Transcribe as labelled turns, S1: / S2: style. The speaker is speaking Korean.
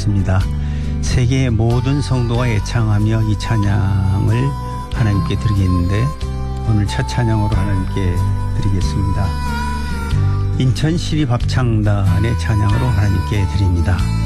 S1: 있습니다. 세계의 모든 성도가 애창하며 이 찬양을 하나님께 드리겠는데 오늘 첫 찬양으로 하나님께 드리겠습니다. 인천 시립합창단의 찬양으로 하나님께 드립니다.